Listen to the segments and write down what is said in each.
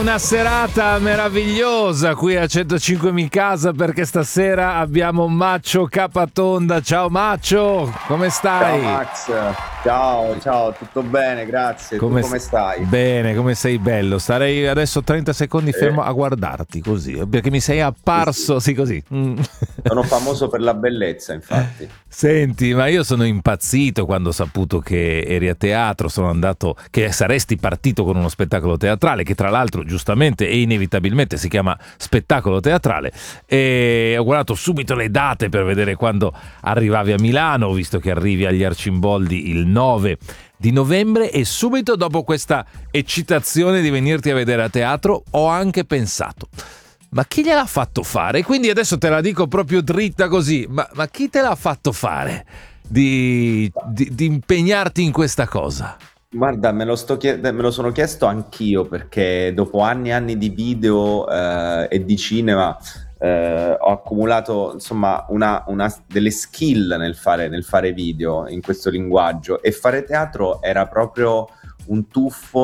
Una serata meravigliosa qui a 105 Mi Casa, perché stasera abbiamo Maccio Capatonda. Ciao Maccio, come stai? Ciao Max, ciao, tutto bene, grazie. Tu come stai? Bene, come sei bello. Starei adesso 30 secondi fermo a guardarti così, perché mi sei apparso, sì così. Sono famoso per la bellezza, infatti. Senti, ma io sono impazzito quando ho saputo che eri a teatro, sono andato, che saresti partito con uno spettacolo teatrale, che tra l'altro giustamente e inevitabilmente si chiama spettacolo teatrale, e ho guardato subito le date per vedere quando arrivavi a Milano, ho visto che arrivi agli Arcimboldi il 9 di novembre e subito dopo questa eccitazione di venirti a vedere a teatro ho anche pensato: ma chi gliel'ha fatto fare? Quindi adesso te la dico proprio dritta così, ma chi te l'ha fatto fare di impegnarti in questa cosa? Guarda, me lo sono chiesto anch'io perché dopo anni e anni di video e di cinema ho accumulato insomma delle skill nel fare video in questo linguaggio, e fare teatro era proprio un tuffo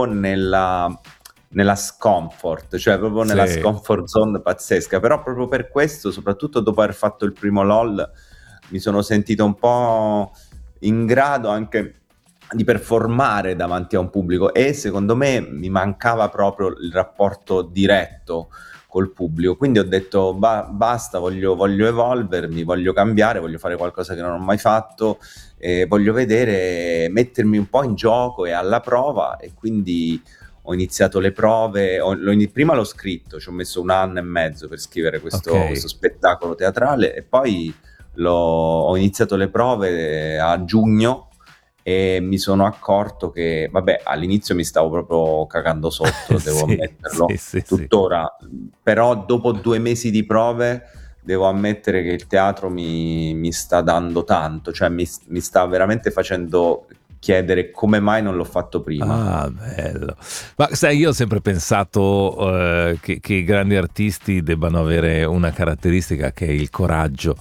nella scomfort, cioè proprio nella scomfort zone pazzesca. Però proprio per questo, soprattutto dopo aver fatto il primo LOL, mi sono sentito un po' in grado anche di performare davanti a un pubblico, e secondo me mi mancava proprio il rapporto diretto col pubblico. Quindi ho detto basta, voglio evolvermi, voglio cambiare, voglio fare qualcosa che non ho mai fatto, voglio vedere, mettermi un po' in gioco e alla prova. E quindi ho iniziato le prove, prima l'ho scritto, ci ho messo 1 anno e mezzo per scrivere questo spettacolo teatrale, e poi ho iniziato le prove a giugno, e mi sono accorto che, vabbè, all'inizio mi stavo proprio cagando sotto, devo ammetterlo, tuttora, però dopo 2 mesi di prove devo ammettere che il teatro mi sta dando tanto, cioè mi sta veramente facendo chiedere come mai non l'ho fatto prima. Ah, bello. Ma sai, io ho sempre pensato che i grandi artisti debbano avere una caratteristica, che è il coraggio.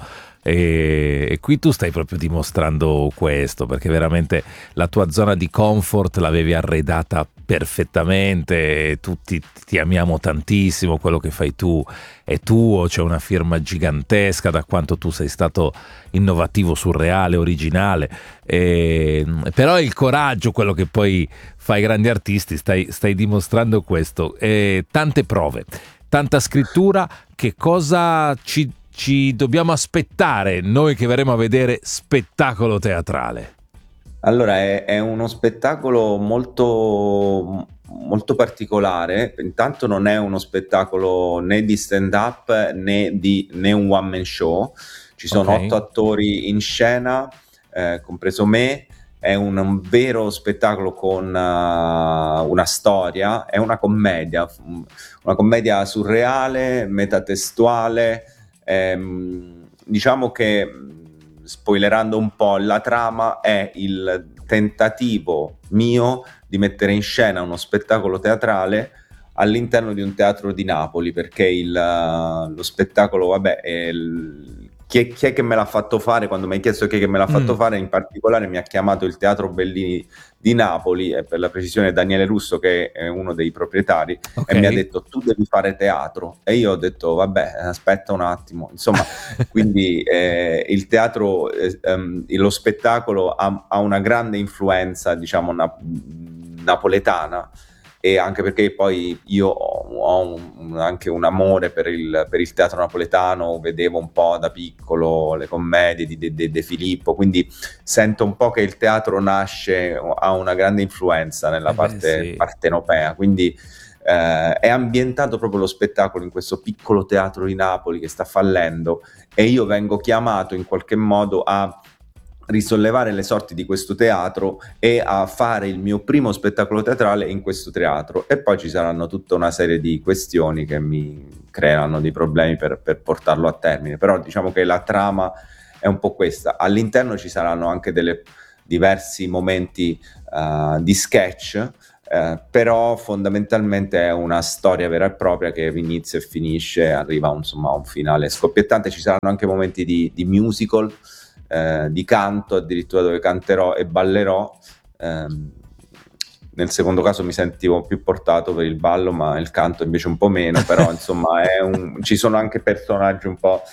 E qui tu stai proprio dimostrando questo, perché veramente la tua zona di comfort l'avevi arredata perfettamente, tutti ti amiamo tantissimo, quello che fai tu è tuo, c'è una firma gigantesca da quanto tu sei stato innovativo, surreale, originale, però è il coraggio quello che poi fa i grandi artisti. Stai dimostrando questo, tante prove, tanta scrittura. Che cosa ci dobbiamo aspettare noi che verremo a vedere spettacolo teatrale? Allora, è uno spettacolo molto, molto particolare. Intanto non è uno spettacolo né di stand-up né un one-man show. Ci sono 8 attori in scena, compreso me. È un vero spettacolo con una storia, è una commedia surreale, metatestuale. Diciamo che, spoilerando un po', la trama è il tentativo mio di mettere in scena uno spettacolo teatrale all'interno di un teatro di Napoli, perché lo spettacolo, vabbè, chi è che me l'ha fatto fare? Quando mi hai chiesto chi è che me l'ha fatto fare, in particolare mi ha chiamato il Teatro Bellini di Napoli, e per la precisione Daniele Russo, che è uno dei proprietari, e mi ha detto: tu devi fare teatro. E io ho detto: vabbè, aspetta un attimo, insomma. Quindi il teatro, lo spettacolo ha una grande influenza, diciamo, napoletana, e anche perché poi io ho anche un amore per il teatro napoletano, vedevo un po' da piccolo le commedie di De Filippo, quindi sento un po' che il teatro ha una grande influenza nella parte partenopea, quindi è ambientato proprio lo spettacolo in questo piccolo teatro di Napoli che sta fallendo, e io vengo chiamato in qualche modo a risollevare le sorti di questo teatro e a fare il mio primo spettacolo teatrale in questo teatro. E poi ci saranno tutta una serie di questioni che mi creeranno dei problemi per portarlo a termine, però diciamo che la trama è un po' questa. All'interno ci saranno anche diversi momenti di sketch, però fondamentalmente è una storia vera e propria che inizia e finisce, arriva insomma a un finale scoppiettante. Ci saranno anche momenti di musical, di canto addirittura, dove canterò e ballerò, nel secondo caso mi sentivo più portato per il ballo, ma il canto invece un po' meno, però insomma ci sono anche personaggi un po'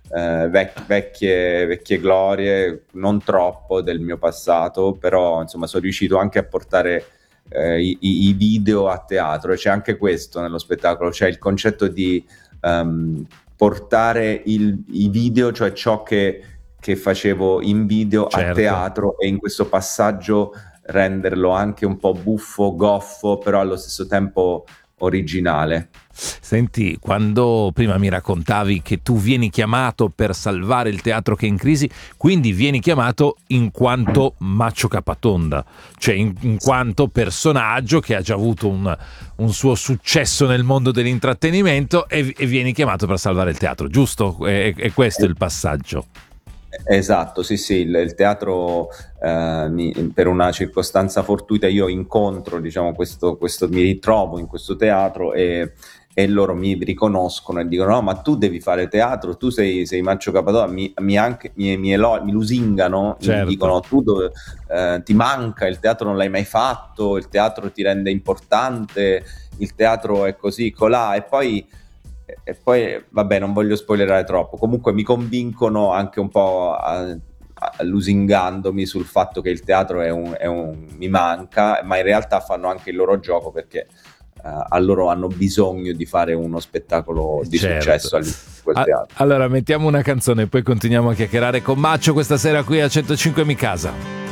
vecchie glorie, non troppo del mio passato, però insomma sono riuscito anche a portare i video a teatro, e c'è anche questo nello spettacolo, c'è il concetto di portare i video, cioè ciò che facevo in video a teatro, e in questo passaggio renderlo anche un po' buffo, goffo, però allo stesso tempo originale. Senti, quando prima mi raccontavi che tu vieni chiamato per salvare il teatro che è in crisi, quindi vieni chiamato in quanto Maccio Capatonda, cioè in quanto personaggio che ha già avuto un suo successo nel mondo dell'intrattenimento, e vieni chiamato per salvare il teatro, giusto? È questo il passaggio. Esatto, sì, il teatro per una circostanza fortuita io incontro, diciamo, questo mi ritrovo in questo teatro, e loro mi riconoscono e dicono: no, ma tu devi fare teatro, tu sei Maccio Capatonda, mi lusingano, certo. Mi dicono: tu ti manca, il teatro non l'hai mai fatto, il teatro ti rende importante, il teatro è così, colà, e poi vabbè, non voglio spoilerare troppo, comunque mi convincono anche un po' lusingandomi sul fatto che il teatro mi manca, ma in realtà fanno anche il loro gioco, perché a loro hanno bisogno di fare uno spettacolo di successo all'interno di quel teatro. Allora mettiamo una canzone e poi continuiamo a chiacchierare con Maccio questa sera qui a 105 Mi Casa.